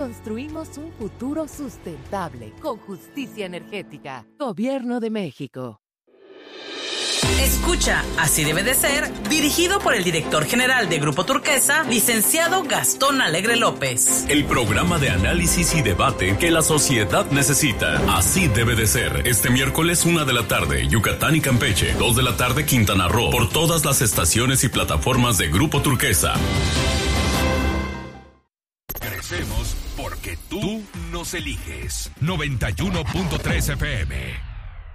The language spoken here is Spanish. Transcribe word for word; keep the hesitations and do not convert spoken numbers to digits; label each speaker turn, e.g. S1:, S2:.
S1: construimos un futuro sustentable con justicia energética. Gobierno de México.
S2: Escucha, así debe de ser, dirigido por el director general de Grupo Turquesa, licenciado Gastón Alegre López.
S3: El programa de análisis y debate que la sociedad necesita. Así debe de ser. Este miércoles, una de la tarde, Yucatán y Campeche. Dos de la tarde, Quintana Roo. Por todas las estaciones y plataformas de Grupo Turquesa.
S4: Crecemos porque tú nos eliges. noventa y uno punto tres F M.